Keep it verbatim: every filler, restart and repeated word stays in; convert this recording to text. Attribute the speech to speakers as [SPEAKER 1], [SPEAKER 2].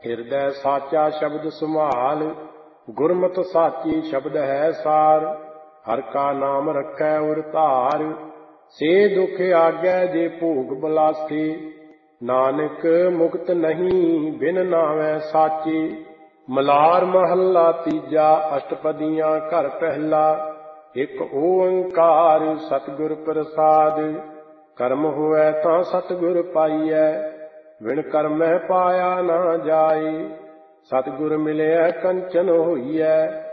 [SPEAKER 1] ਹਿਰਦੈ ਸਾਚਾ ਸ਼ਬਦ ਸੰਭਾਲ, ਗੁਰਮਤਿ ਸਾਚੀ ਸ਼ਬਦ ਹੈ ਸਾਰ। ਹਰ ਕਾ ਨਾਮ ਰੱਖੈ ਉਰ ਧਾਰ, ਸੇ ਦੁਖ ਆਗੈ ਜੇ ਭੋਗ ਬਲਾਸੀ। ਨਾਨਕ ਮੁਕਤ ਨਹੀਂ ਬਿਨ ਨਾਵੈ ਸਾਚੀ। ਮਲਾਰ ਮਹੱਲਾ ਤੀਜਾ, ਅਸ਼ਟਪਦੀਆਂ ਘਰ ਪਹਿਲਾ। ਇੱਕ ਓੰਕਾਰ ਸਤਿਗੁਰ ਪ੍ਰਸਾਦਿ, ਕਰਮ ਹੋਵੈ ਤਾਂ ਸਤਿਗੁਰ ਪਾਈਐ, ਬਿਨ ਕਰਮੈ ਪਾਇਆ ਨਾ ਜਾਈ। ਸਤਿਗੁਰ ਮਿਲਿਆ ਕੰਚਨ ਹੋਈਐ,